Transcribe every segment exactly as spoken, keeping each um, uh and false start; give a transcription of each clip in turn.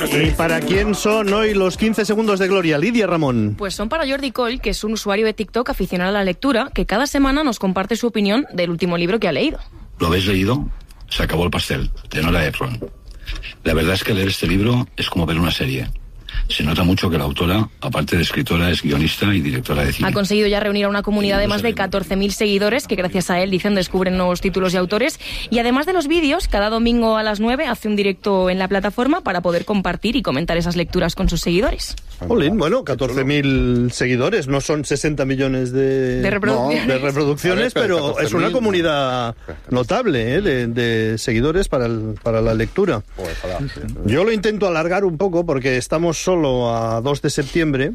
¿Y para quién son hoy los quince segundos de gloria, Lidia Ramón? Pues son para Jordi Coll, que es un usuario de TikTok aficionado a la lectura, que cada semana nos comparte su opinión del último libro que ha leído. ¿Lo habéis leído? Se acabó el pastel, de Nora Ephron. La verdad es que leer este libro es como ver una serie. Se nota mucho que la autora, aparte de escritora, es guionista y directora de cine. Ha conseguido ya reunir a una comunidad de más de catorce mil seguidores que gracias a él, dicen, descubren nuevos títulos y autores. Y además de los vídeos, cada domingo a las nueve hace un directo en la plataforma para poder compartir y comentar esas lecturas con sus seguidores. Olín, bueno, catorce mil seguidores, no son sesenta millones de, de reproducciones, no, de reproducciones ver, pero pero es una comunidad notable, ¿eh? de, de seguidores para, el, para la lectura. Ojalá. Yo lo intento alargar un poco porque estamos solo a dos de septiembre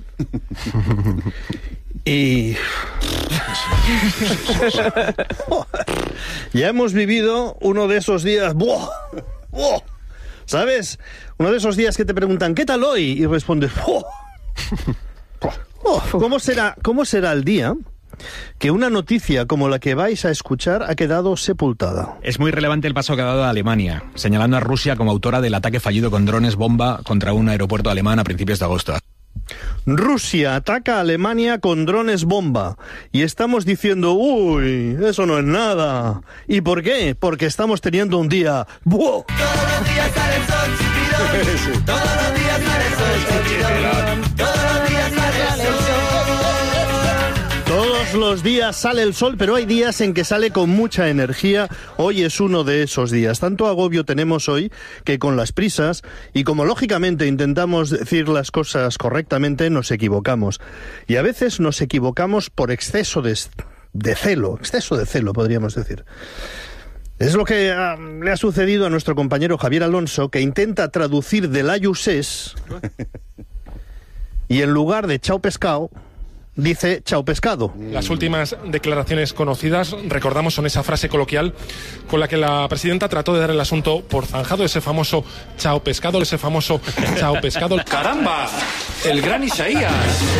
y ya hemos vivido uno de esos días, ¡buah! ¡buah! ¿Sabes? Uno de esos días que te preguntan, ¿qué tal hoy? Y respondes, ¡oh! Oh, ¿cómo será, ¿cómo será el día que una noticia como la que vais a escuchar ha quedado sepultada? Es muy relevante el paso que ha dado a Alemania, señalando a Rusia como autora del ataque fallido con drones bomba contra un aeropuerto alemán a principios de agosto. Rusia ataca a Alemania con drones bomba y estamos diciendo, uy, eso no es nada. ¿Y por qué? Porque estamos teniendo un día ¡buah! Todos los días sale el sol, chipirón. Todos los días sale el sol, chipirón. Todos los días sale el sol. Todos los días sale el sol, pero hay días en que sale con mucha energía. Hoy es uno de esos días. Tanto agobio tenemos hoy que con las prisas, y como lógicamente intentamos decir las cosas correctamente, nos equivocamos. Y a veces nos equivocamos por exceso de, de celo, exceso de celo, podríamos decir. Es lo que ha, le ha sucedido a nuestro compañero Javier Alonso, que intenta traducir del ayusés y en lugar de chao pescado, dice chao pescado. Las últimas declaraciones conocidas, recordamos, son esa frase coloquial con la que la presidenta trató de dar el asunto por zanjado, ese famoso chao pescado, ese famoso chao pescado. ¡Caramba! El gran Isaías.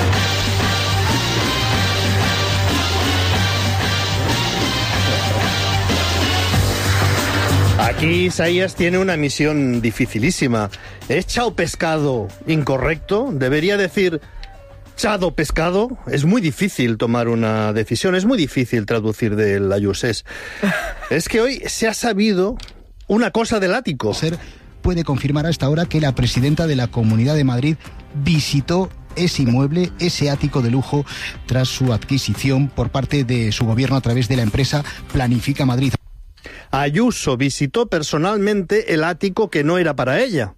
Aquí Isaías tiene una misión dificilísima. ¿Es chao pescado incorrecto? Debería decir chado pescado. Es muy difícil tomar una decisión, es muy difícil traducir del ayusés. Es que hoy se ha sabido una cosa del ático. Ser puede confirmar a esta hora que la presidenta de la Comunidad de Madrid visitó ese inmueble, ese ático de lujo, tras su adquisición por parte de su gobierno a través de la empresa Planifica Madrid. Ayuso visitó personalmente el ático que no era para ella.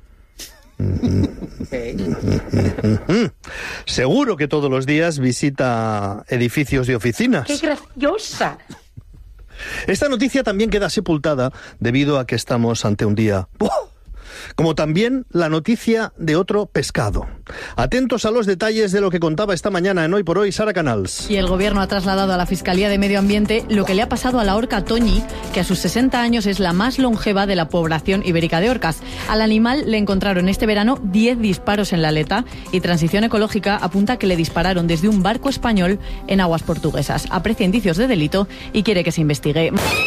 Seguro que todos los días visita edificios de oficinas. ¡Qué graciosa! Esta noticia también queda sepultada debido a que estamos ante un día... ¡Oh! Como también la noticia de otro pescado. Atentos a los detalles de lo que contaba esta mañana en Hoy por Hoy Sara Canals. Y el gobierno ha trasladado a la Fiscalía de Medio Ambiente lo que le ha pasado a la orca Toñi, que a sus sesenta años es la más longeva de la población ibérica de orcas. Al animal le encontraron este verano diez disparos en la aleta y Transición Ecológica apunta que le dispararon desde un barco español en aguas portuguesas. Aprecia indicios de delito y quiere que se investigue.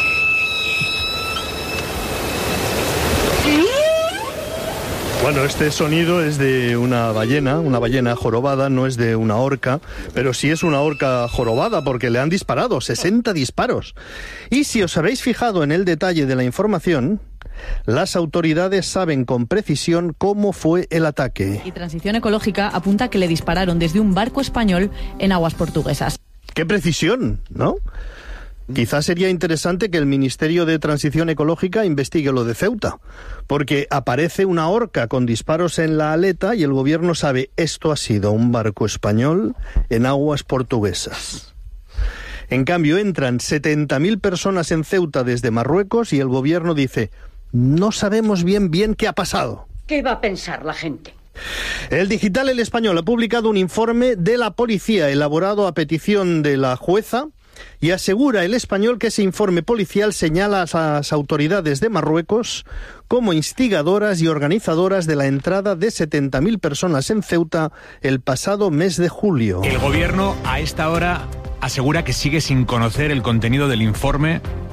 Bueno, este sonido es de una ballena, una ballena jorobada, no es de una orca, pero sí es una orca jorobada porque le han disparado, sesenta disparos. Y si os habéis fijado en el detalle de la información, las autoridades saben con precisión cómo fue el ataque. Y Transición Ecológica apunta que le dispararon desde un barco español en aguas portuguesas. ¡Qué precisión!, ¿no? Quizás sería interesante que el Ministerio de Transición Ecológica investigue lo de Ceuta, porque aparece una orca con disparos en la aleta y el gobierno sabe, esto ha sido un barco español en aguas portuguesas. En cambio, entran setenta mil personas en Ceuta desde Marruecos y el gobierno dice, no sabemos bien bien qué ha pasado. ¿Qué va a pensar la gente? El Digital El Español ha publicado un informe de la policía elaborado a petición de la jueza y asegura El Español que ese informe policial señala a las autoridades de Marruecos como instigadoras y organizadoras de la entrada de setenta mil personas en Ceuta el pasado mes de julio. El gobierno a esta hora asegura que sigue sin conocer el contenido del informe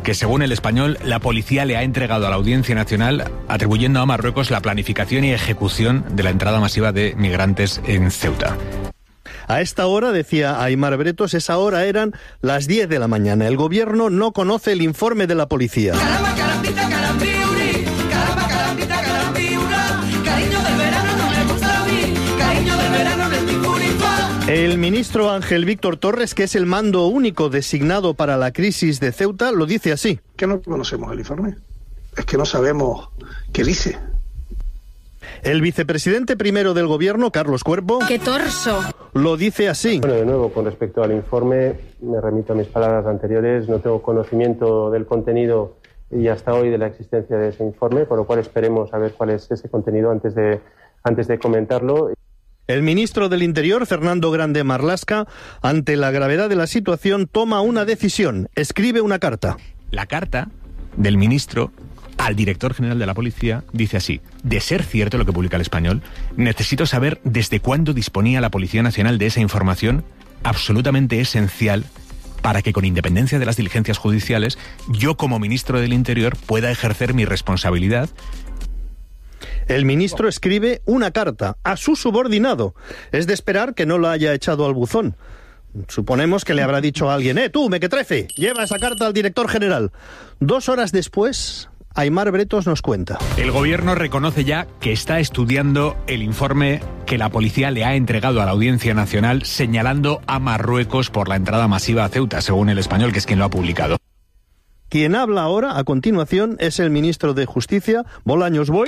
que según El Español, la policía le ha entregado a la Audiencia Nacional atribuyendo a Marruecos la planificación y ejecución de la entrada masiva de migrantes en Ceuta. A esta hora, decía Aimar Bretos, esa hora eran las diez de la mañana. El gobierno no conoce el informe de la policía. Caramba, carambita, carambiuri, caramba, carambita, carambiura, cariño del verano no me gusta a mí, cariño del verano no es ningún igual. El ministro Ángel Víctor Torres, que es el mando único designado para la crisis de Ceuta, lo dice así. Que no conocemos el informe, es que no sabemos qué dice. El vicepresidente primero del gobierno, Carlos Cuerpo, ¡qué torso!, lo dice así. Bueno, de nuevo, con respecto al informe, me remito a mis palabras anteriores, no tengo conocimiento del contenido y hasta hoy de la existencia de ese informe, por lo cual esperemos a ver cuál es ese contenido antes de, antes de comentarlo. El ministro del Interior, Fernando Grande Marlaska, ante la gravedad de la situación, toma una decisión, escribe una carta. La carta del ministro al director general de la policía dice así: de ser cierto lo que publica El Español, necesito saber desde cuándo disponía la Policía Nacional de esa información absolutamente esencial para que, con independencia de las diligencias judiciales, yo como ministro del Interior pueda ejercer mi responsabilidad. El ministro escribe una carta a su subordinado. Es de esperar que no lo haya echado al buzón. Suponemos que le habrá dicho a alguien: ¡eh, tú, mequetrefe! Lleva esa carta al director general. Dos horas después, Aimar Bretos nos cuenta. El gobierno reconoce ya que está estudiando el informe que la policía le ha entregado a la Audiencia Nacional señalando a Marruecos por la entrada masiva a Ceuta, según El Español, que es quien lo ha publicado. Quien habla ahora, a continuación, es el ministro de Justicia, Bolaños Boy.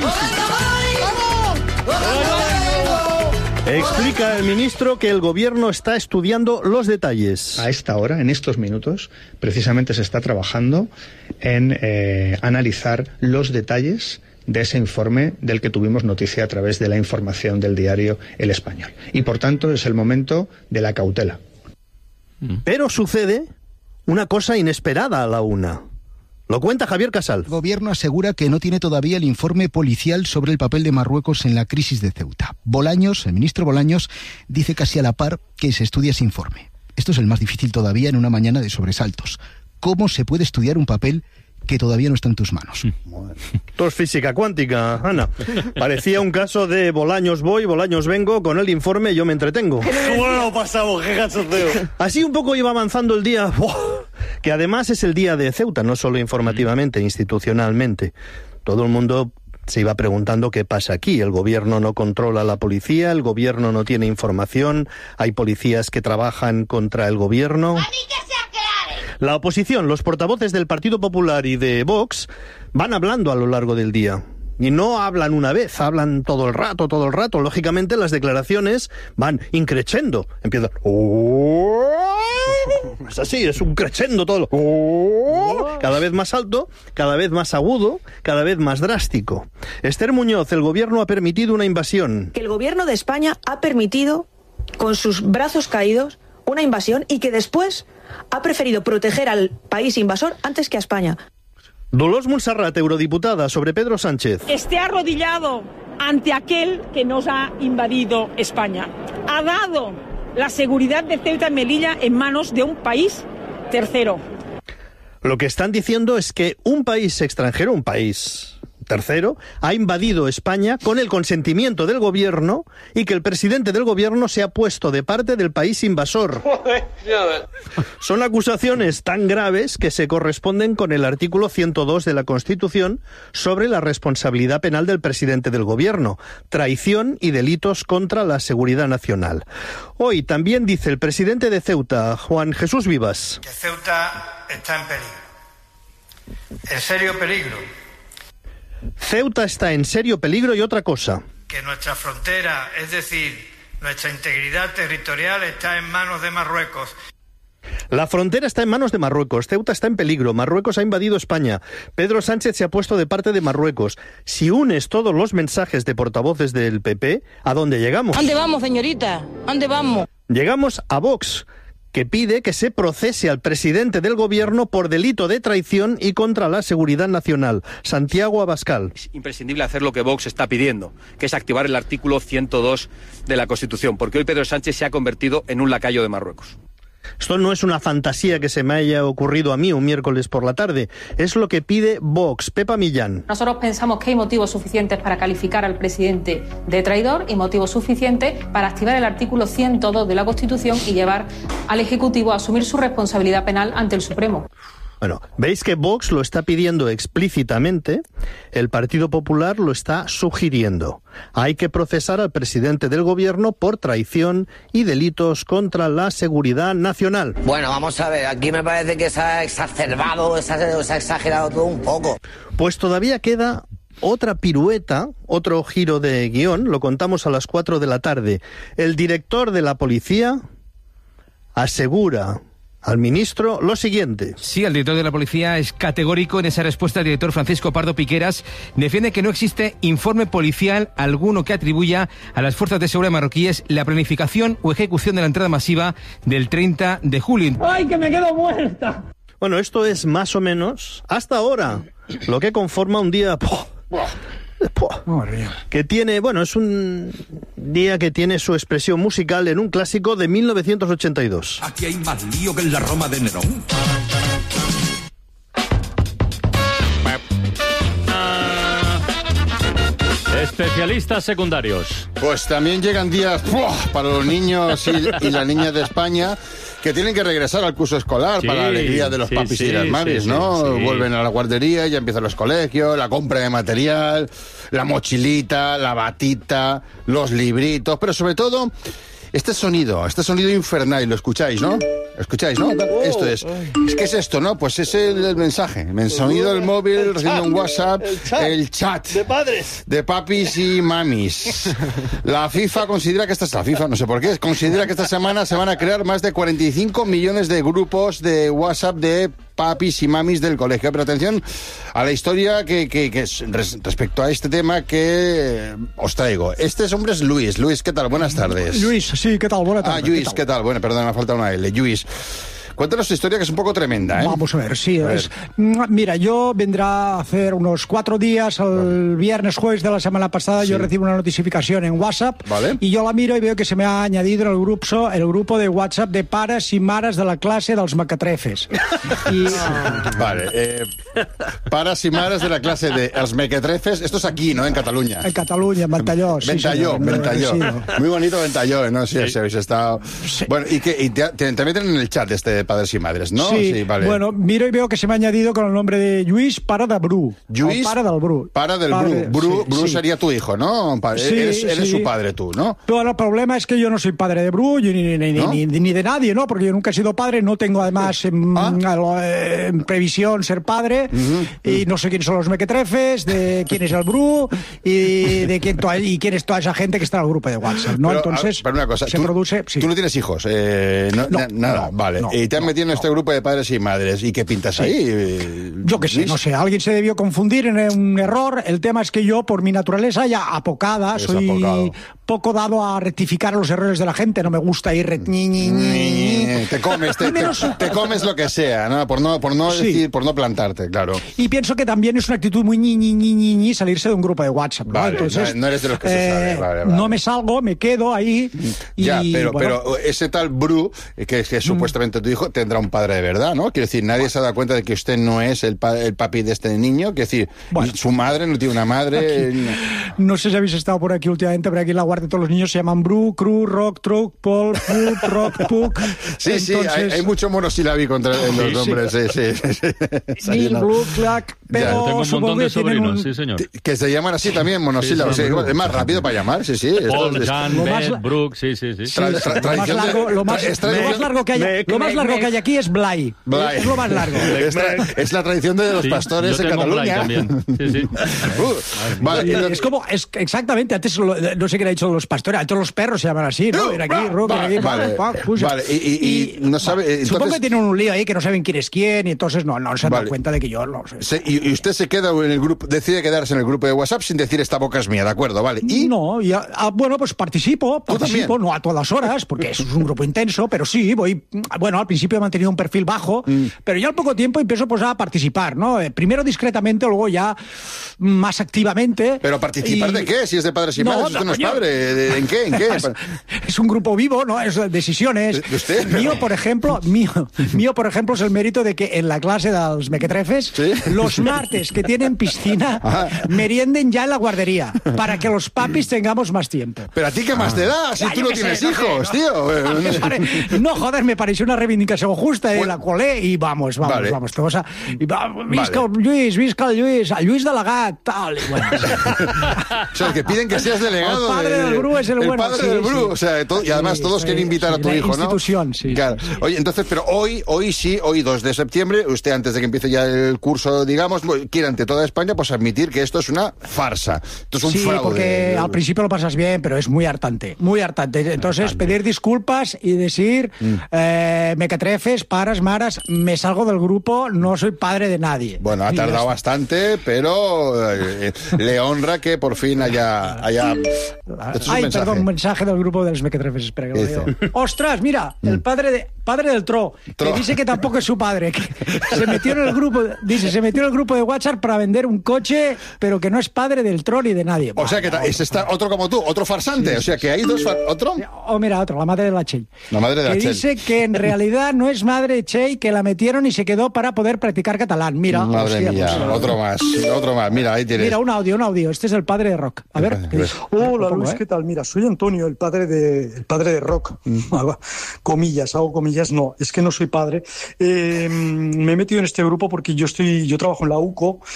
Explica el ministro que el gobierno está estudiando los detalles. A esta hora, en estos minutos, precisamente se está trabajando en eh, analizar los detalles de ese informe del que tuvimos noticia a través de la información del diario El Español. Y por tanto es el momento de la cautela. Pero sucede una cosa inesperada a la una. Lo cuenta Javier Casal. El gobierno asegura que no tiene todavía el informe policial sobre el papel de Marruecos en la crisis de Ceuta. Bolaños, el ministro Bolaños, dice casi a la par que se estudia ese informe. Esto es el más difícil todavía en una mañana de sobresaltos. ¿Cómo se puede estudiar un papel que todavía no está en tus manos? Esto es física cuántica, Ana. Parecía un caso de Bolaños voy, Bolaños vengo, con el informe yo me entretengo. ¿Cómo lo pasamos? ¡Qué cachondeo! Así un poco iba avanzando el día, que además es el día de Ceuta, no solo informativamente, institucionalmente. Todo el mundo se iba preguntando qué pasa aquí. El gobierno no controla a la policía, el gobierno no tiene información, hay policías que trabajan contra el gobierno. La oposición, los portavoces del Partido Popular y de Vox, van hablando a lo largo del día. Y no hablan una vez, hablan todo el rato, todo el rato. Lógicamente las declaraciones van increchendo. Empiezan... Es así, es un crescendo todo. Cada vez más alto, cada vez más agudo, cada vez más drástico. Esther Muñoz, el gobierno ha permitido una invasión. Que el gobierno de España ha permitido, con sus brazos caídos, una invasión y que después ha preferido proteger al país invasor antes que a España. Dolors Montserrat, eurodiputada, sobre Pedro Sánchez. Esté arrodillado ante aquel que nos ha invadido España. Ha dado la seguridad de Ceuta y Melilla en manos de un país tercero. Lo que están diciendo es que un país extranjero, un país tercero, ha invadido España con el consentimiento del gobierno y que el presidente del gobierno se ha puesto de parte del país invasor. Son acusaciones tan graves que se corresponden con el artículo ciento dos de la Constitución sobre la responsabilidad penal del presidente del gobierno, traición y delitos contra la seguridad nacional. Hoy también dice el presidente de Ceuta, Juan Jesús Vivas, que Ceuta está en peligro, en serio peligro. Ceuta está en serio peligro y otra cosa. Que nuestra frontera, es decir, nuestra integridad territorial, está en manos de Marruecos. La frontera está en manos de Marruecos, Ceuta está en peligro, Marruecos ha invadido España, Pedro Sánchez se ha puesto de parte de Marruecos. Si unes todos los mensajes de portavoces del P P, ¿a dónde llegamos? ¿A dónde vamos, señorita? ¿A dónde vamos? Llegamos a Vox, que pide que se procese al presidente del gobierno por delito de traición y contra la seguridad nacional. Santiago Abascal. Es imprescindible hacer lo que Vox está pidiendo, que es activar el artículo ciento dos de la Constitución, porque hoy Pedro Sánchez se ha convertido en un lacayo de Marruecos. Esto no es una fantasía que se me haya ocurrido a mí un miércoles por la tarde, es lo que pide Vox. Pepa Millán. Nosotros pensamos que hay motivos suficientes para calificar al presidente de traidor y motivos suficientes para activar el artículo ciento dos de la Constitución y llevar al Ejecutivo a asumir su responsabilidad penal ante el Supremo. Bueno, veis que Vox lo está pidiendo explícitamente, el Partido Popular lo está sugiriendo. Hay que procesar al presidente del gobierno por traición y delitos contra la seguridad nacional. Bueno, vamos a ver, aquí me parece que se ha exacerbado, se ha, se ha exagerado todo un poco. Pues todavía queda otra pirueta, otro giro de guión, lo contamos a las cuatro de la tarde. El director de la policía asegura al ministro lo siguiente. Sí, el director de la policía es categórico en esa respuesta. El director Francisco Pardo Piqueras defiende que no existe informe policial alguno que atribuya a las fuerzas de seguridad marroquíes la planificación o ejecución de la entrada masiva del treinta de julio. ¡Ay, que me quedo muerta! Bueno, esto es más o menos, hasta ahora, lo que conforma un día... ¡Puh! Que tiene, bueno, es un día que tiene su expresión musical en un clásico de mil novecientos ochenta y dos. Aquí hay más lío que en la Roma de Nerón. Especialistas secundarios. Pues también llegan días ¡puah! Para los niños y, y las niñas de España, que tienen que regresar al curso escolar, sí, para la alegría de los sí, papis sí, y las mamis, sí, ¿no? Sí, sí. Vuelven a la guardería, ya empiezan los colegios, la compra de material, la mochilita, la batita, los libritos, pero sobre todo este sonido, este sonido infernal, lo escucháis, ¿no? ¿Escucháis, no? Oh, esto es. Es que es esto, ¿no? Pues es el, el mensaje. El sonido del móvil, recibiendo un WhatsApp, el chat, el chat de padres, de papis y mamis. La FIFA considera que esta la FIFA, no sé por qué, considera que esta semana se van a crear más de cuarenta y cinco millones de grupos de WhatsApp de papis y mamis del colegio. Pero atención a la historia que, que, que es res, respecto a este tema que os traigo. Este hombre es Luis. Luis, ¿qué tal? Buenas tardes. Luis, sí, ¿qué tal? Buenas tardes. Ah, Luis, ¿qué tal? ¿qué tal? Bueno, perdón, me falta una L. Luis. Cuéntanos tu historia, que es un poco tremenda, ¿eh? Vamos a ver, sí. A ver. Es, mira, yo vendrá a hacer unos cuatro días, el vale. viernes, jueves de la semana pasada, sí. Yo recibo una notificación en WhatsApp, vale. Y yo la miro y veo que se me ha añadido en el grupo, el grupo de WhatsApp de pares y mares de la clase dels mequetrefes. Y... Vale, eh, pares y mares de la clase de els mequetrefes, esto es aquí, ¿no? En Cataluña. En Cataluña, en Ventalló. Sí, Ventalló, Ventalló. Sí, no. Muy bonito Ventalló, ¿no? Sí, sí. Si habéis estado... Sí. Bueno, y que y te, te, te meten en el chat este padres y madres, ¿no? Sí, sí, vale. Bueno, miro y veo que se me ha añadido con el nombre de Lluís Pare de Bru. Lluís Pare del Bru. Pare del Bru. Padre, Bru, sí, Bru sí. sería tu hijo, ¿no? Sí, eres eres sí. su padre tú, ¿no? Pero el problema es que yo no soy padre de Bru ni, ni, ni, ¿no? ni, ni de nadie, ¿no? Porque yo nunca he sido padre, no tengo además en, ¿Ah? en previsión ser padre, uh-huh. Y no sé quiénes son los mequetrefes, de quién es el Bru y de quién, to- y quién es toda esa gente que está en el grupo de WhatsApp, ¿no? Pero, Entonces, a, pero una cosa, se tú, produce... Sí. Tú no tienes hijos, eh, no, no, na, nada, no, vale. No, y te han no, metido en no. este grupo de padres y madres. ¿Y qué pintas sí. ahí? Yo qué sé, no sé. Alguien se debió confundir en un error. El tema es que yo, por mi naturaleza ya apocada, Eres soy apocado. poco dado a rectificar los errores de la gente. No me gusta ir... Re... Ñi, ñi, ñi, ñi. Te comes, te, te, te comes lo que sea, ¿no? Por no, por no Sí. decir, por no plantarte, claro. Y pienso que también es una actitud muy ñi, ñi, ñi, ñi, ñi salirse de un grupo de WhatsApp, ¿no? Vale, Entonces, no, no eres de los que se eh, sale, vale, vale. No me salgo, me quedo ahí y... Ya, pero, bueno, pero ese tal Bru, que, que es supuestamente tu hijo, tendrá un padre de verdad, ¿no? Quiero decir, nadie se ha dado cuenta de que usted no es el, pa- el papi de este niño. Quiero decir, bueno, su madre no tiene una madre. Aquí, no sé si habéis estado por aquí últimamente, pero aquí en la guardia todos los niños se llaman Bru, Cru, Rock, Truc, Paul, Pup, Rock, Puc. Sí, Entonces, sí, hay, hay mucho monosílábico entre en los sí, nombres, sí, sí. sí. Bill, Bru, Clack, pero tengo un montón de sobrinos, un... sí, señor. Que se llaman así también, monosílabos. Sí, sí, sí, es más rápido para llamar, sí, sí. Paul, es, Jan, Ben, Brooke, sí, sí, sí. Tra- tra- lo, más largo, lo, más, tra- lo más largo que hay, Mec, lo más Mec, largo Mec. que hay aquí es Blay. Blay. Es lo más largo. es, tra- es la tradición de los Sí, pastores yo en tengo Cataluña. Blay también. Sí, sí. Uh, vale, Y y lo- es como, es exactamente, antes lo- no sé qué le ha dicho los pastores, antes los perros se llaman así, ¿no? Ven aquí, Ru, ven aquí, vale, pa, pa, puja. vale, y, y, y no sabe. Supongo Entonces, que tienen un lío ahí que no saben quién es quién y entonces no, no se han Vale. dado cuenta de que yo no sé. se- y, y usted se queda en el grupo, decide quedarse en el grupo de WhatsApp sin decir esta boca es mía, ¿de acuerdo? Vale. ¿Y? No, y a, a, bueno, pues participo, participo, no a todas horas, porque es un grupo intenso, pero sí, voy, bueno, al principio he mantenido un perfil bajo, mm. pero ya al poco tiempo empiezo pues a participar, ¿no? Eh, primero discretamente, luego ya más activamente. ¿Pero participar y... de qué? Si es de padres y no, madres, usted no, no es padre. ¿En qué? ¿En qué? Es, es un grupo vivo, ¿no? Es decisiones. ¿De usted? Mío, por ejemplo, mío, mío, por ejemplo, es el mérito de que en la clase de los mequetrefes, ¿sí? Los martes que tienen piscina, Ajá. merienden ya en la guardería, para que los papis tengamos más tiempo. ¿Pero a ti qué más ah. te da? Si ah, tú no tienes sé, hijos, no, tío. Pare... No, joder, me pareció una reivindicación justa, bueno. eh, la colé y vamos, vamos, vale. vamos. Todos a... y va, visca vale. Lluís, visca el Lluís, a Lluís de la Gat, tal. Y bueno. O sea, que piden que seas delegado. El padre de, del Bru es el, el bueno. El padre sí, del Bru, sí. o sea, todo, y además sí, todos sí, quieren invitar sí, a tu hijo, ¿no? Institución, sí. Claro. Oye, entonces, pero hoy, hoy sí, hoy dos de septiembre, usted antes de que empiece ya el curso, digamos, quiere ante toda España, pues admitir que esto es una farsa. Esto es un sí, fraude. Sí, porque al principio lo pasas bien, pero es muy hartante, muy hartante. Entonces, hartante. Pedir disculpas y decir, mm. eh, mequetrefes, paras, maras, me salgo del grupo, no soy padre de nadie. Bueno, ha tardado bastante, pero eh, le honra que por fin haya... haya... Es Ay, perdón, un mensaje del grupo de los mequetrefes, espera que lo digo. ¡Ostras, mira! El padre de padre del Tro, Tro, que dice que tampoco es su padre, que se metió en el grupo, dice, se metió en el grupo de WhatsApp para vender un coche, pero que no es padre del Tro ni de nadie. O sea que ta, es está otro como tú, otro farsante, sí, o sea que hay dos far, ¿otro? O oh, mira, otro, la madre de la Txell. La madre de la que Txell. Dice que en realidad no es madre de Txell, que la metieron y se quedó para poder practicar catalán. Mira, madre hostia, mía, pues, otro más, otro más, mira, ahí tienes. Mira, un audio, un audio, este es el padre de Rock. A ver, ¿qué dice? Hola Luis, ¿eh? ¿Qué tal? Mira, soy Antonio, el padre de, el padre de Rock. Mm. Comillas, hago comillas, no, es que no soy padre. Eh, me he metido en este grupo porque yo estoy, yo trabajo en la U C O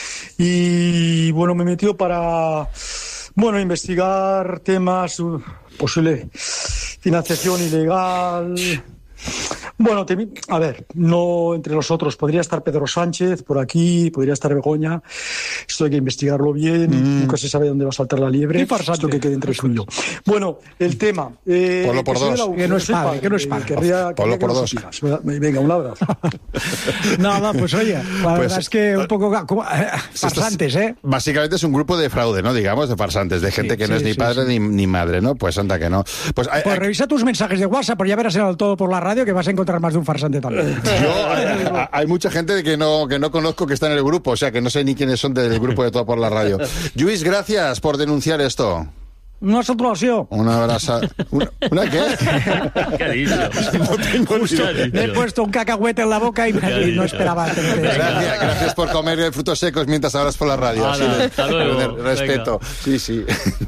y bueno, me he metido para, bueno, investigar temas, uh, posible financiación ilegal. Bueno, te, a ver, no entre los otros. Podría estar Pedro Sánchez por aquí, podría estar Begoña. Esto hay que investigarlo bien. Mm. Nunca se sabe dónde va a saltar la liebre. Esto que quede entre tú y yo. Bueno, el tema. Eh, Ponlo por dos. U, que no es padre, que no es padre. Querría, Ponlo querría por dos. Venga, un abrazo. Nada, pues oye, la pues, verdad es que un poco como, eh, farsantes, ¿eh? Básicamente es un grupo de fraude, ¿no? Digamos, de farsantes, de gente sí, que no sí, es ni sí, padre sí. Ni, ni madre, ¿no? Pues anda que no. Pues, pues hay, revisa tus mensajes de WhatsApp, por ya verás en el todo por la radio que vas a encontrar más de un farsante también. Yo, hay, hay mucha gente que no, que no conozco que está en el grupo, o sea, que no sé ni quiénes son del grupo de Todo por la Radio. Luis, gracias por denunciar esto. No es otro así. Un abrazo. ¿Una, ¿Una qué? ¿Qué ha dicho? No tengo ni Me he puesto un cacahuete en la boca y, y no esperaba. Gracias, gracias por comer frutos secos mientras hablas por la radio. Ah, sí, no, hasta luego. Respeto. Venga. Sí, sí.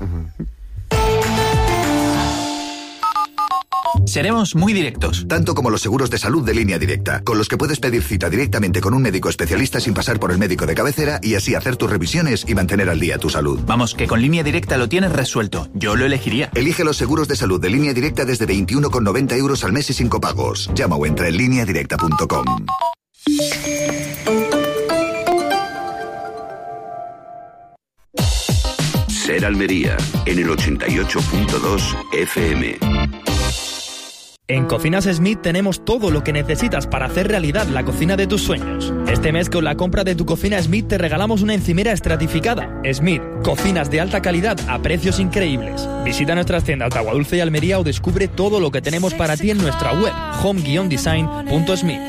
Seremos muy directos. Tanto como los seguros de salud de Línea Directa, con los que puedes pedir cita directamente con un médico especialista sin pasar por el médico de cabecera y así hacer tus revisiones y mantener al día tu salud. Vamos, que con Línea Directa lo tienes resuelto. Yo lo elegiría. Elige los seguros de salud de Línea Directa desde veintiuno con noventa euros al mes y sin copagos. Llama o entra en línea directa punto com. Ser Almería, en el ochenta y ocho punto dos F M. En Cocinas Smith tenemos todo lo que necesitas para hacer realidad la cocina de tus sueños. Este mes con la compra de tu cocina Smith te regalamos una encimera estratificada. Smith, cocinas de alta calidad a precios increíbles. Visita nuestras tiendas de Aguadulce y Almería o descubre todo lo que tenemos para ti en nuestra web home guion design punto smith.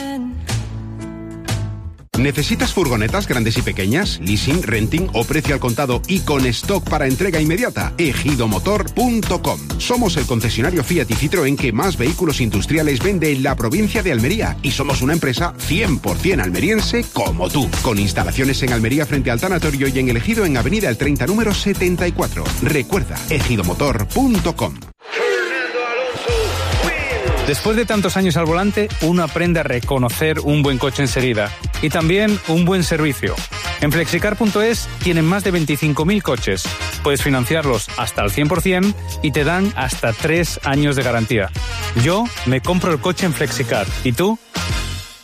¿Necesitas furgonetas grandes y pequeñas, leasing, renting o precio al contado y con stock para entrega inmediata? ejidomotor punto com. Somos el concesionario Fiat y Citroën que más vehículos industriales vende en la provincia de Almería y somos una empresa cien por ciento almeriense como tú, con instalaciones en Almería frente al tanatorio y en el Ejido en Avenida El treinta número setenta y cuatro. Recuerda, ejidomotor punto com. Después de tantos años al volante, uno aprende a reconocer un buen coche enseguida y también un buen servicio. En flexicar punto es tienen más de veinticinco mil coches. Puedes financiarlos hasta el cien por ciento y te dan hasta tres años de garantía. Yo me compro el coche en Flexicar. ¿Y tú?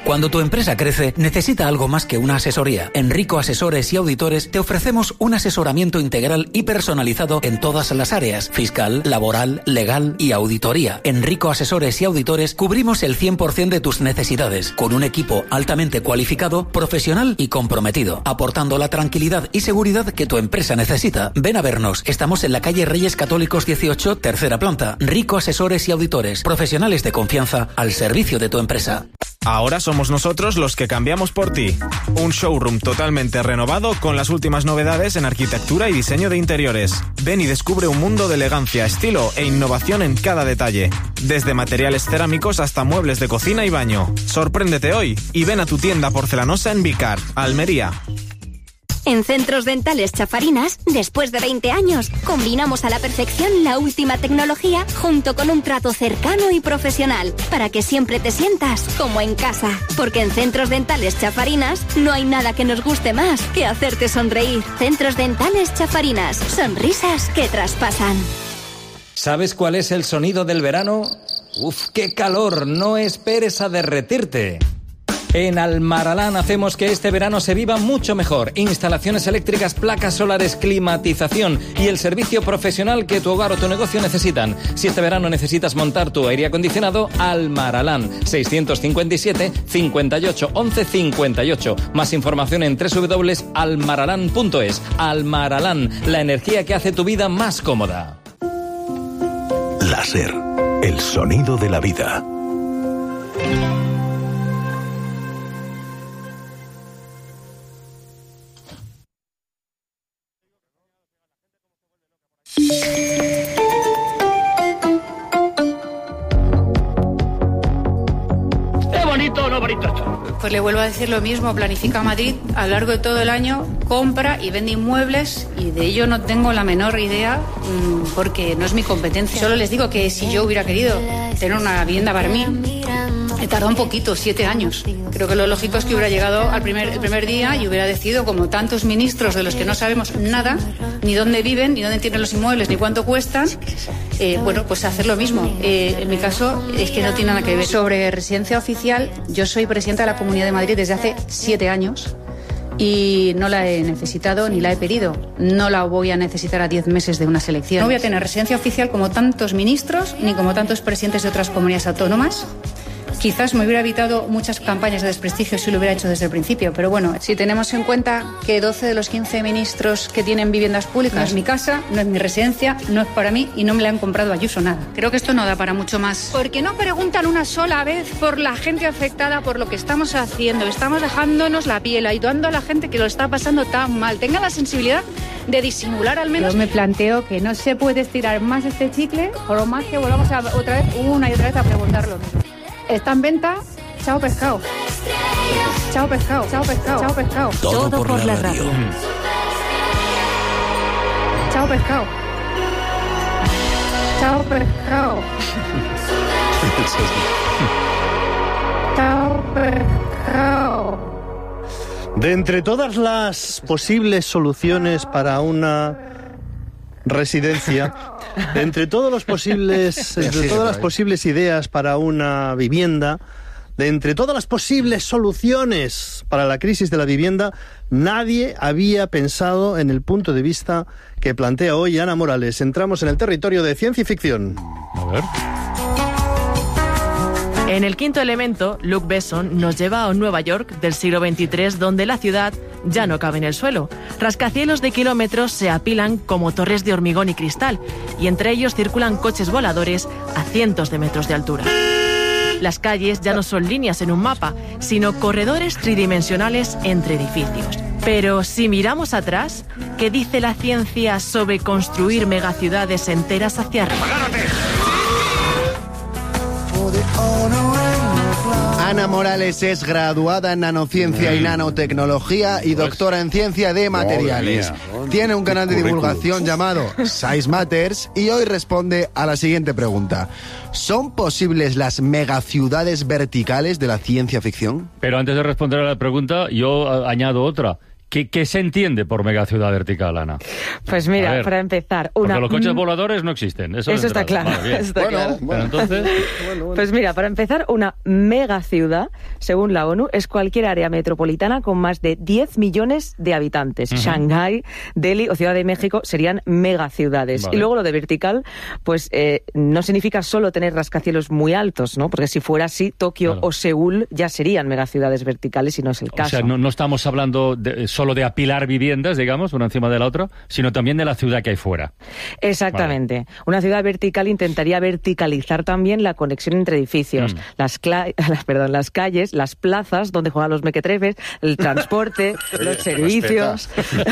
Cuando tu empresa crece, necesita algo más que una asesoría. En Rico Asesores y Auditores te ofrecemos un asesoramiento integral y personalizado en todas las áreas: fiscal, laboral, legal y auditoría. En Rico Asesores y Auditores cubrimos el cien por ciento de tus necesidades, con un equipo altamente cualificado, profesional y comprometido, aportando la tranquilidad y seguridad que tu empresa necesita. Ven a vernos. Estamos en la calle Reyes Católicos dieciocho, tercera planta. Rico Asesores y Auditores, profesionales de confianza al servicio de tu empresa. Ahora somos nosotros los que cambiamos por ti. Un showroom totalmente renovado con las últimas novedades en arquitectura y diseño de interiores. Ven y descubre un mundo de elegancia, estilo e innovación en cada detalle. Desde materiales cerámicos hasta muebles de cocina y baño. Sorpréndete hoy y ven a tu tienda porcelanosa en Vicar, Almería. En Centros Dentales Chafarinas, después de veinte años, combinamos a la perfección la última tecnología junto con un trato cercano y profesional, para que siempre te sientas como en casa. Porque en Centros Dentales Chafarinas no hay nada que nos guste más que hacerte sonreír. Centros Dentales Chafarinas, sonrisas que traspasan. ¿Sabes cuál es el sonido del verano? ¡Uf, qué calor! No esperes a derretirte. En Almaralán hacemos que este verano se viva mucho mejor. Instalaciones eléctricas, placas solares, climatización y el servicio profesional que tu hogar o tu negocio necesitan. Si este verano necesitas montar tu aire acondicionado, Almaralán. seiscientos cincuenta y siete, cincuenta y ocho, once, cincuenta y ocho. Más información en doble u doble u doble u punto almaralán punto es. Almaralán, la energía que hace tu vida más cómoda. Láser, el sonido de la vida. ¿Es bonito o no bonito esto? Pues le vuelvo a decir lo mismo, Planifica Madrid a lo largo de todo el año compra y vende inmuebles y de ello no tengo la menor idea mmm, porque no es mi competencia. Solo les digo que si yo hubiera querido tener una vivienda para mí, he tardado un poquito, siete años. Creo que lo lógico es que hubiera llegado al primer, el primer día y hubiera decidido, como tantos ministros de los que no sabemos nada, ni dónde viven, ni dónde tienen los inmuebles, ni cuánto cuestan, eh, bueno, pues hacer lo mismo. Eh, en mi caso es que no tiene nada que ver. Sobre residencia oficial, yo soy presidenta de la Comunidad de Madrid desde hace siete años y no la he necesitado ni la he pedido. No la voy a necesitar a diez meses de unas elecciones. No voy a tener residencia oficial como tantos ministros ni como tantos presidentes de otras comunidades autónomas. Quizás me hubiera evitado muchas campañas de desprestigio si lo hubiera hecho desde el principio, pero bueno, si tenemos en cuenta que doce de los quince ministros que tienen viviendas públicas no es mi casa, no es mi residencia, no es para mí y no me la han comprado a Ayuso nada. Creo que esto no da para mucho más. Porque no preguntan una sola vez por la gente afectada, por lo que estamos haciendo. Estamos dejándonos la piel, ayudando a la gente que lo está pasando tan mal. Tengan la sensibilidad de disimular al menos. Yo me planteo que no se puede estirar más este chicle, por más que volvamos a, otra vez, una y otra vez a preguntar lo mismo. Está en venta, chao pescado. Chao pescado, chao pescado, chao pescado. Todo, Todo por, por la, la radio. radio. Chao pescado. Chao pescado. Chao pescado. De entre todas las posibles soluciones para una residencia, de entre todos los posibles, entre todas las posibles ideas para una vivienda, de entre todas las posibles soluciones para la crisis de la vivienda, nadie había pensado en el punto de vista que plantea hoy Ana Morales. Entramos en el territorio de ciencia y ficción. A ver. En El Quinto Elemento, Luc Besson nos lleva a un Nueva York del siglo veintitrés donde la ciudad ya no cabe en el suelo. Rascacielos de kilómetros se apilan como torres de hormigón y cristal y entre ellos circulan coches voladores a cientos de metros de altura. Las calles ya no son líneas en un mapa, sino corredores tridimensionales entre edificios. Pero si miramos atrás, ¿qué dice la ciencia sobre construir megaciudades enteras hacia arriba? Ana Morales es graduada en nanociencia y nanotecnología y doctora en ciencia de materiales. Tiene un canal de divulgación llamado Size Matters y hoy responde a la siguiente pregunta. ¿Son posibles las megaciudades verticales de la ciencia ficción? Pero antes de responder a la pregunta, yo añado otra. ¿Qué, ¿Qué se entiende por megaciudad vertical, Ana? Pues mira, para empezar... Una... Porque los coches voladores no existen. Eso, eso está claro. Vale, está bueno, claro. Bueno, entonces... bueno, bueno. Pues mira, para empezar, una megaciudad, según la ONU, es cualquier área metropolitana con más de diez millones de habitantes. Uh-huh. Shanghái, Delhi o Ciudad de México serían megaciudades. Vale. Y luego lo de vertical, pues eh, no significa solo tener rascacielos muy altos, ¿no? Porque si fuera así, Tokio claro. o Seúl ya serían megaciudades verticales y no es el caso. O sea, no, no estamos hablando de, solo de apilar viviendas, digamos, una encima de la otra, sino también de la ciudad que hay fuera. Exactamente. Vale. Una ciudad vertical intentaría verticalizar también la conexión entre edificios, mm. las, cla- las, perdón, las calles, las plazas donde juegan los mequetrefes, el transporte, los servicios,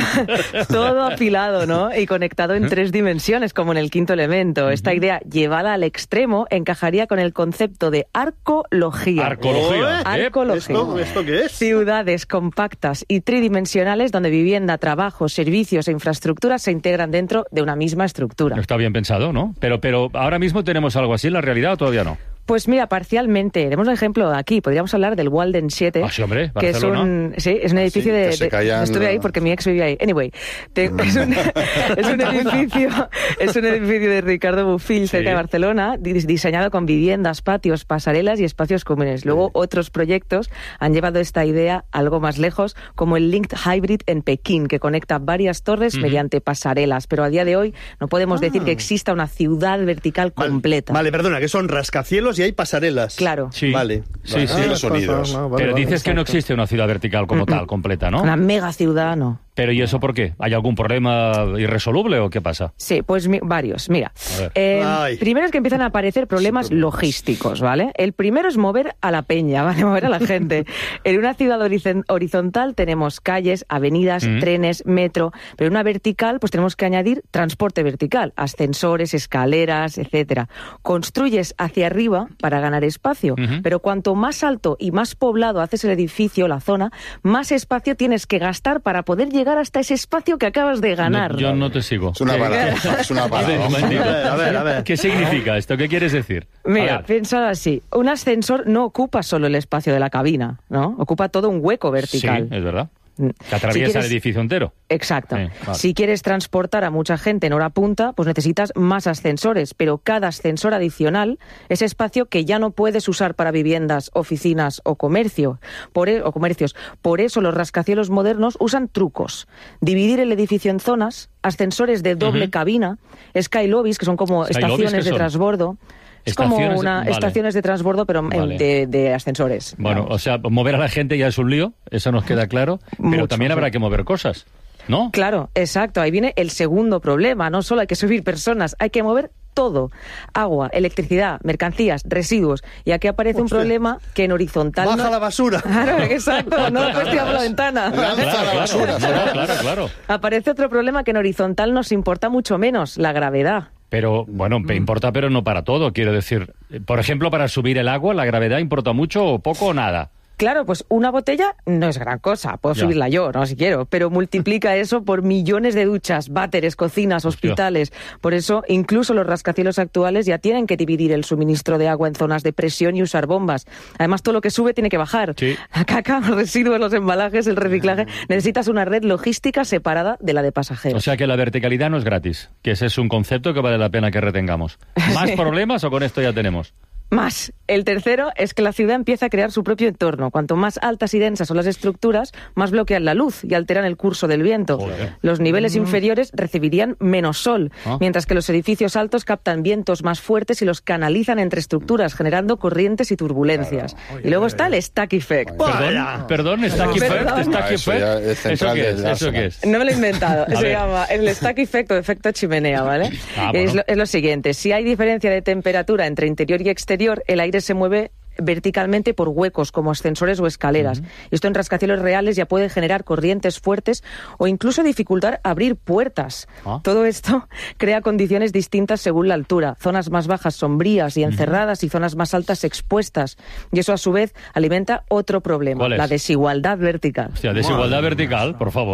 todo apilado, ¿no? Y conectado en tres dimensiones, como en el Quinto Elemento. Esta idea, llevada al extremo, encajaría con el concepto de arcología. Arcología. Arcología. ¿Esto, ¿Esto qué es? Ciudades compactas y tridimensionales donde vivienda, trabajo, servicios e infraestructuras se integran dentro de una misma estructura. Está bien pensado, ¿no? Pero, pero ahora mismo tenemos algo así en la realidad o todavía no. Pues mira, parcialmente. Tenemos un ejemplo aquí. Podríamos hablar del Walden siete. Ah, sí, hombre, que es un, sí, es un edificio ah, sí, de... de estuve ahí porque mi ex vivía ahí. Anyway, te, es, un, es un edificio es un edificio de Ricardo Bofill, cerca sí. de Barcelona, diseñado con viviendas, patios, pasarelas y espacios comunes. Luego, sí. otros proyectos han llevado esta idea algo más lejos, como el Linked Hybrid en Pekín, que conecta varias torres uh-huh. mediante pasarelas. Pero a día de hoy no podemos ah. decir que exista una ciudad vertical vale. completa. Vale, perdona, que son rascacielos y hay pasarelas. Claro. Sí. Vale. Sí, sí. Ah, los sonidos. No, vale, Pero vale, dices exacto. que no existe una ciudad vertical como mm-mm. tal, completa, ¿no? Una mega ciudad, no. Pero ¿y eso por qué? ¿Hay algún problema irresoluble o qué pasa? Sí, pues mi- varios. Mira, eh, primero es que empiezan a aparecer problemas sí, logísticos, ¿vale? El primero es mover a la peña, ¿vale? Mover a la gente. En una ciudad horiz- horizontal tenemos calles, avenidas, mm. trenes, metro, pero en una vertical pues tenemos que añadir transporte vertical, ascensores, escaleras, etcétera. Construyes hacia arriba para ganar espacio, uh-huh. pero cuanto más alto y más poblado haces el edificio, la zona, más espacio tienes que gastar para poder llegar hasta ese espacio que acabas de ganar. No, yo no te sigo. Es una paradoja. Es una paradoja. A ver, a ver. ¿Qué significa esto? ¿Qué quieres decir? Mira, piensa así. Un ascensor no ocupa solo el espacio de la cabina, ¿no? Ocupa todo un hueco vertical. Sí, es verdad. Que atraviesa si quieres, el edificio entero. Exacto. Eh, vale. Si quieres transportar a mucha gente en hora punta, pues necesitas más ascensores, pero cada ascensor adicional es espacio que ya no puedes usar para viviendas, oficinas o comercio, por e- o comercios. Por eso los rascacielos modernos usan trucos. Dividir el edificio en zonas, ascensores de doble uh-huh. cabina, skylobbies, que son como Sky estaciones de transbordo. Es como una vale. estaciones de transbordo, pero vale. de, de ascensores. Bueno, digamos. O sea, mover a la gente ya es un lío, eso nos queda claro, pero Mucho, también habrá sí. que mover cosas, ¿no? Claro, exacto. Ahí viene el segundo problema. No solo hay que subir personas, hay que mover todo. Agua, electricidad, mercancías, residuos. Y aquí aparece Hostia. un problema que en horizontal... ¡Baja no... la basura! Claro, exacto. No lo puedes tirar por la ventana. Lanza la basura. Claro, claro, claro. Aparece otro problema que en horizontal nos importa mucho menos, la gravedad. Pero, bueno, me importa, pero no para todo. Quiero decir, por ejemplo, para subir el agua, ¿la gravedad importa mucho o poco o nada? Claro, pues una botella no es gran cosa, puedo ya. subirla yo, no si quiero, pero multiplica eso por millones de duchas, váteres, cocinas, hospitales. Por eso, incluso los rascacielos actuales ya tienen que dividir el suministro de agua en zonas de presión y usar bombas. Además, todo lo que sube tiene que bajar. Sí. La caca, los residuos, los embalajes, el reciclaje. Necesitas una red logística separada de la de pasajeros. O sea que la verticalidad no es gratis, que ese es un concepto que vale la pena que retengamos. ¿Más sí. problemas o con esto ya tenemos? Más. El tercero es que la ciudad empieza a crear su propio entorno. Cuanto más altas y densas son las estructuras, más bloquean la luz y alteran el curso del viento. Joder. Los niveles mm. inferiores recibirían menos sol, ¿Ah? mientras que los edificios altos captan vientos más fuertes y los canalizan entre estructuras, generando corrientes y turbulencias. Claro. Oye, y luego oye, está el stack effect. Perdón, perdón, stack effect, stack effect. ¿Eso qué es? ¿Eso qué es? No me lo he inventado. Se ver. llama el stack effect o efecto chimenea, ¿vale? Ah, bueno. es, lo, es lo siguiente. Si hay diferencia de temperatura entre interior y exterior, el aire se mueve verticalmente por huecos como ascensores o escaleras. Uh-huh. Esto en rascacielos reales ya puede generar corrientes fuertes o incluso dificultar abrir puertas. ¿Ah? Todo esto crea condiciones distintas según la altura. Zonas más bajas sombrías y encerradas uh-huh. y zonas más altas expuestas. Y eso a su vez alimenta otro problema, la desigualdad vertical. Hostia, desigualdad vertical, por favor.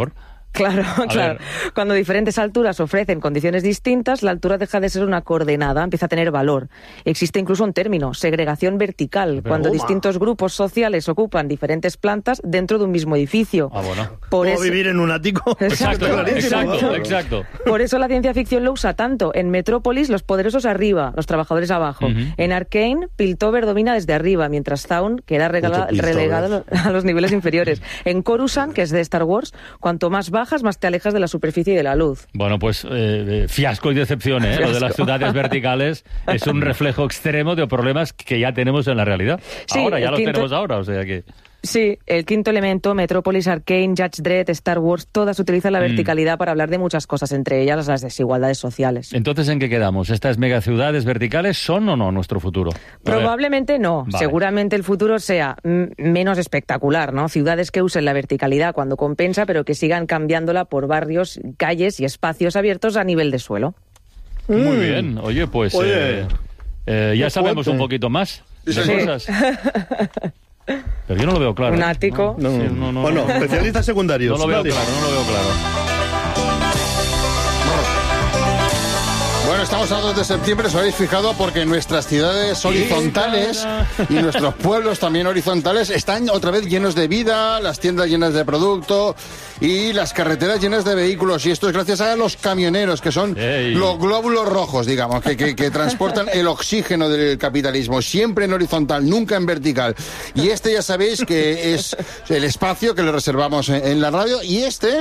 Claro, A claro. ver. Cuando diferentes alturas ofrecen condiciones distintas, la altura deja de ser una coordenada, empieza a tener valor. Existe incluso un término, segregación vertical, Pero, cuando toma. distintos grupos sociales ocupan diferentes plantas dentro de un mismo edificio. Ah, bueno. Por o eso- vivir en un ático. Exacto, Clarísimo. exacto, exacto. Por eso la ciencia ficción lo usa tanto. En Metrópolis, los poderosos arriba, los trabajadores abajo. Ujú. En Arcane, Piltover domina desde arriba, mientras Zaun queda regala- Puto Piltover. relegado a los niveles inferiores. En Coruscant, que es de Star Wars, cuanto más bajas, más te alejas de la superficie y de la luz. Bueno, pues eh, eh, fiasco y decepción, ¿eh? Lo de las Fiasco. ciudades verticales es un reflejo extremo de problemas que ya tenemos en la realidad. Sí, ahora, ya el los quinto- tenemos ahora, o sea que... Sí, el quinto elemento, Metrópolis, Arcane, Judge Dredd, Star Wars, todas utilizan la Mm. verticalidad para hablar de muchas cosas, entre ellas las desigualdades sociales. Entonces, ¿en qué quedamos? ¿Estas megaciudades verticales son o no nuestro futuro? A ver. Probablemente no. Vale. Seguramente el futuro sea mm, menos espectacular, ¿no? Ciudades que usen la verticalidad cuando compensa, pero que sigan cambiándola por barrios, calles y espacios abiertos a nivel de suelo. Muy bien. Oye, pues Oye. eh, eh, ya Qué sabemos fuerte. un poquito más de Sí. cosas. Pero yo no lo veo claro. Un ¿eh? ático. No, Sí, no, no, bueno, no. especialistas secundarios. No lo veo Vale. claro, no lo veo claro. Bueno, estamos a dos de septiembre, os habéis fijado, porque nuestras ciudades horizontales y nuestros pueblos también horizontales están otra vez llenos de vida, las tiendas llenas de producto y las carreteras llenas de vehículos. Y esto es gracias a los camioneros, que son Ey. los glóbulos rojos, digamos, que, que, que transportan el oxígeno del capitalismo, siempre en horizontal, nunca en vertical. Y este ya sabéis que es el espacio que le reservamos en, en la radio. Y este...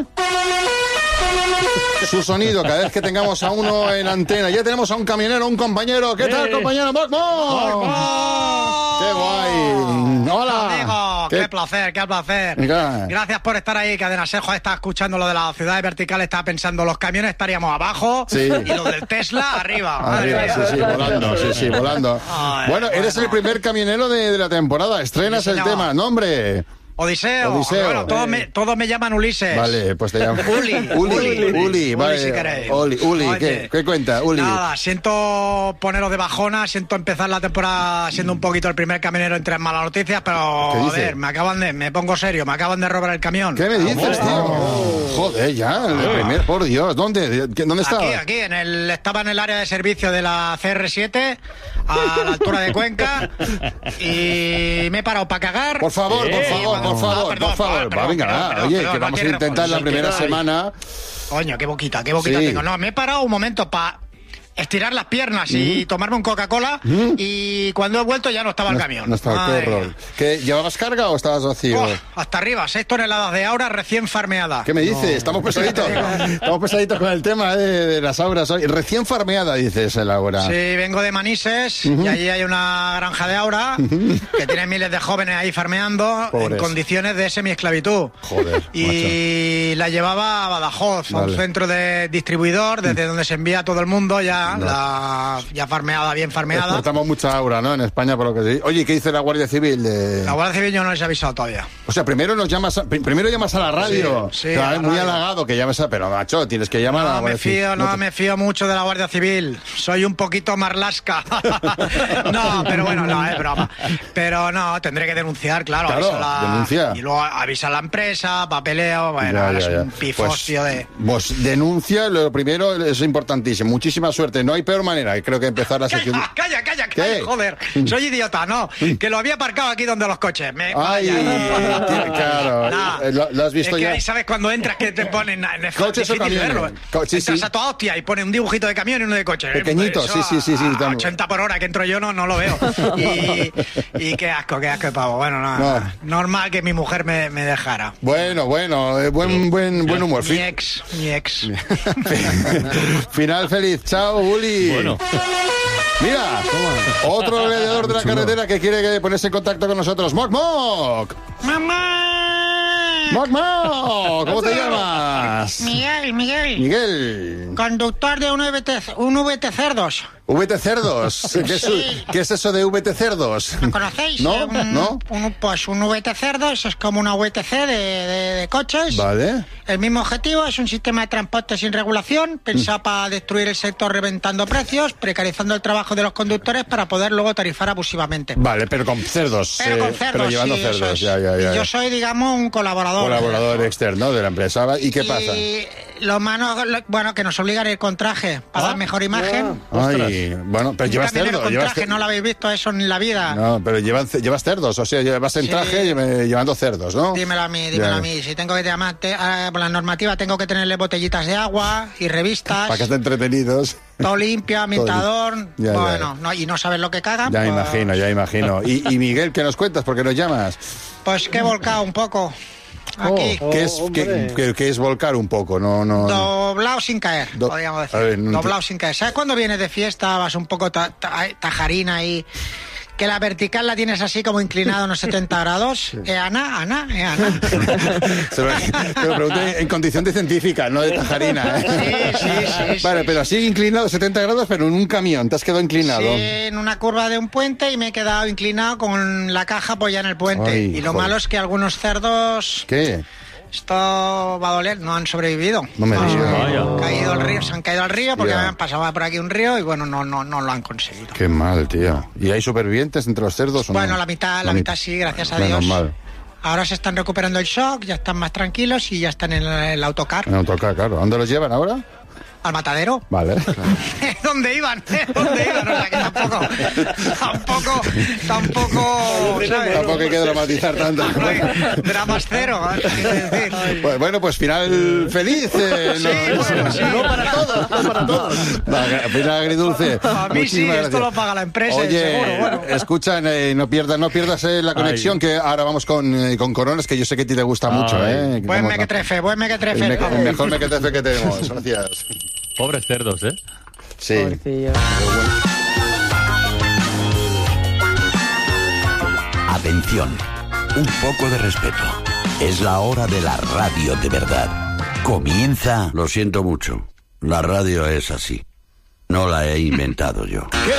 su sonido cada vez que tengamos a uno en antena. Ya tenemos a un camionero, un compañero. ¿Qué tal, Eh. compañero? ¡Moc, moc! ¡Qué guay! ¡Hola! Amigo, qué, placer, qué placer. Venga. Gracias por estar ahí, Cadena Ser. Joder, estaba escuchando lo de las ciudades verticales, estaba pensando, los camiones estaríamos abajo Sí. y los del Tesla arriba. Madre Arriba, mía. sí, sí, volando, sí, sí, volando. Ay, Bueno, eres bueno. el primer camionero de, de la temporada. Estrenas Sí, el señor. tema. Nombre. Odiseo. Odiseo. Bueno, todos Eh. me, todos me llaman Ulises. Vale, pues te llamo. Uli, Uli, Uli, Uli, Uli, vale. si queréis. Uli, Uli, Oye, ¿qué, ¿qué cuenta, Uli? Nada, siento poneros de bajona, siento empezar la temporada siendo un poquito el primer camionero en tres malas noticias, pero ¿Qué a dices? ver, me acaban de, me pongo serio, me acaban de robar el camión. ¿Qué me dices, tío? Joder, ya, el primer, por Dios. ¿Dónde? ¿Dónde estaba? Aquí, aquí, en el, estaba en el área de servicio de la C R siete, a la altura de Cuenca, y me he parado para cagar. Por favor, por Eh, favor, por ah, favor, perdón, por favor. perdón, Va, venga, perdón, va, perdón, oye, perdón, que no vamos a tiene intentar la razón, primera sí, semana. Coño, qué boquita, qué boquita Sí. tengo. No, me he parado un momento para estirar las piernas y tomarme un Coca-Cola, y cuando he vuelto ya no estaba el No- camión. No estaba, Madre qué horror. ¿Qué, ¿Llevabas carga o estabas vacío? Oh, hasta arriba, seis toneladas de aura recién farmeada. ¿Qué me dices? Estamos pesaditos. Estamos pesaditos con el tema eh, de las auras hoy. Recién farmeada, dices, el aura. Sí, vengo de Manises y allí hay una granja de aura que tiene miles de jóvenes ahí farmeando Pobres. en condiciones de semiesclavitud. Joder, Y la llevaba a Badajoz, a Vale. un centro de distribuidor desde donde se envía a todo el mundo ya, la, ya farmeada, bien farmeada. Exportamos mucha aura, ¿no? En España, por lo que sí. Oye, ¿qué dice la Guardia Civil? De... La Guardia Civil yo no les he avisado todavía. O sea, primero nos llamas a, pri- primero llamas a la radio. Sí, sí, Claro, a la es muy radio. halagado que llames a... Pero, macho, tienes que llamar a la No me Guardia Civil. fío, no, te- me fío mucho de la Guardia Civil. Soy un poquito marlasca. No, pero bueno, no, es broma. Pero no, tendré que denunciar, claro. Claro, avisa la- denuncia. Y luego avisa a la empresa, papeleo, bueno, Ya, ahora ya, es ya. un pifostio Pues, de... Pues denuncia, lo primero es importantísimo. Muchísima suerte. No hay peor manera, creo que empezar la sección... ¡Calla, calla, calla! ¿Qué? calla, joder! Soy idiota, no. Que lo había aparcado aquí donde los coches. Me... Ay, vaya. tiene- claro. Nah. Eh, ¿Lo, lo has visto es que ya? ahí sabes cuando entras que te ponen es ¿Coches o difícil camiones? verlo. Co- sí, Entras sí. a toda hostia y pone un dibujito de camión y uno de coche. Pequeñito, Eso sí, sí, sí, sí, a estamos- ochenta por hora que entro yo no, no lo veo. Y, y qué asco, qué asco de pavo. Bueno, no, No. normal que mi mujer me, me dejara. Bueno, bueno, eh, buen, buen, buen humor. Mi Fin- ex, mi ex. Final feliz. Chao, Uli. Bueno. Mira, otro gladiador de la carretera que quiere que ponerse en contacto con nosotros. ¡Moc, moc! ¡Mamá! ¡Moc, moc! ¿Cómo te llamas? Miguel, Miguel. Miguel. Conductor de un V T, un V T Cerdos. V T Cerdos. ¿Qué es, Sí. ¿Qué es eso de V T Cerdos? ¿Lo conocéis? ¿No? Un- ¿No? un- pues un V T Cerdos es como una V T C de, de- de coches. Vale. El mismo objetivo es un sistema de transporte sin regulación, pensado para destruir el sector reventando precios, precarizando el trabajo de los conductores para poder luego tarifar abusivamente. Vale, pero con cerdos. Pero eh, con cerdos, Pero llevando sí, eso cerdos, es. ya, ya, ya. Y yo ya. soy, digamos, un colaborador colaborador. Colaborador externo de la empresa. ¿Y qué y pasa? Lo malo, lo- bueno, que nos obligan a ir con traje para ¿Ah? dar mejor imagen. Ay, bueno, pero Un llevas camionero cerdos. con Llevas traje, ce- no lo habéis visto eso en la vida. No, pero llevan, llevas cerdos, o sea, llevas en Sí. traje lle- llevando cerdos, ¿no? Dímelo a mí, dímelo Ya. a mí. Si tengo que llamar, te- ah, por la normativa tengo que tenerle botellitas de agua y revistas. Para que estén entretenidos. Todo limpio, ambientador. Ya, ya. bueno, No, y no sabes lo que cagan. Ya pues, imagino, ya imagino. Y, y Miguel, ¿qué nos cuentas? ¿Por qué nos llamas? Pues que he volcado un poco. Aquí. ¿Qué, es, qué, qué- qué es volcar un poco? No, no. Doblado sin caer, Do- podríamos decir. a ver, no Doblado enti- sin caer. ¿Sabes cuando vienes de fiesta, vas un poco ta- ta- tajarina y que la vertical la tienes así como inclinado unos setenta grados? Eh, Ana, Ana, eh, Ana. Se lo, te lo pregunté en condición de científica, no de tajarina. ¿eh? Sí, sí, sí. Vale, pero así inclinado setenta grados, pero en un camión, te has quedado inclinado. Sí, en una curva de un puente y me he quedado inclinado con la caja apoyada en el puente. Ay, y lo joder. malo es que algunos cerdos, ¿Qué? esto va a doler, no han sobrevivido. No me digas. Han caído al río, se han caído al río porque Ya. me han pasado por aquí un río y bueno, no, no, no lo han conseguido. Qué mal, tío. ¿Y hay supervivientes entre los cerdos o no? Bueno, la mitad, la, mitad sí, gracias a Menos Dios. mal. Ahora se están recuperando el shock, ya están más tranquilos y ya están en el, el autocar. En autocar, claro. ¿Dónde los llevan ahora? Al matadero. Vale. ¿Dónde iban? ¿Dónde iban? O sea, que tampoco, tampoco, tampoco, ¿sabes? Tampoco hay que dramatizar tanto. No hay dramas cero, ¿eh? Quiero decir. Pues bueno, pues final feliz. eh, Sí, no, bueno, sí. no para todos, no para todos. Final agridulce. A mí sí, Muchísimas esto gracias. lo paga la empresa, Oye, seguro, bueno. escuchan, eh, no pierdas, no pierdas eh, la conexión, Ay. que ahora vamos con, eh, con Coronas, que yo sé que a ti te gusta mucho. Ay. Eh, Buen Como- mequetrefe, buen el, mequetrefe. me- el mejor mequetrefe que tenemos. Gracias. Pobres cerdos, ¿eh? Sí. Pobrecillo. Atención, un poco de respeto. Es la hora de la radio de verdad. Comienza... Lo siento mucho. La radio es así. No la he inventado yo.